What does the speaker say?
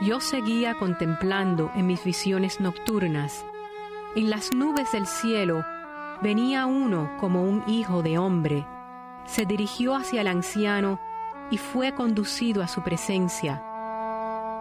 Yo seguía contemplando en mis visiones nocturnas. En las nubes del cielo venía uno como un hijo de hombre. Se dirigió hacia el anciano y fue conducido a su presencia.